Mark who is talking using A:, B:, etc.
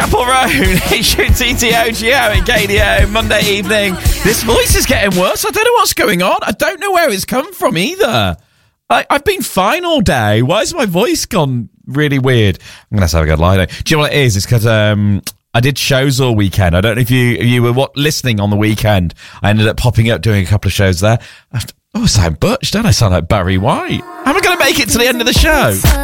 A: Chapel Road, HUTTOGO at KDO, Monday evening. This voice is getting worse. I don't know what's going on. I don't know where it's come from either. I've been fine all day. Why has my voice gone really weird? I'm going to have a good lie. Do you know what it is? It's because I did shows all weekend. I don't know if you were listening on the weekend. I ended up popping up doing a couple of shows there. I sound butch, don't I? Sound like Barry White. How am I going to make it to the end of the show?